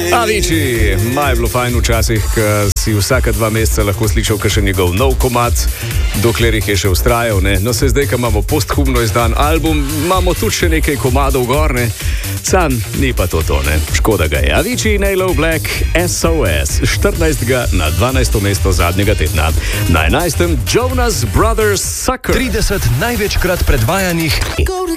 Avicii, maj bilo fajn včasih, ko si vsaka 2 meseca lahko slišal kakšen njegov nov komad, dokler jih je še ustrajal. No se zdaj, ko imamo posthumno izdan album, imamo tudi še nekaj komadov gor, ne? Sam ni pa to, ne? Škoda ga je. Avicii, Nailo Black, SOS, 14. na 12. mesto zadnjega tedna. Na 11. Jonas Brothers Sucker. 30 največkrat predvajanih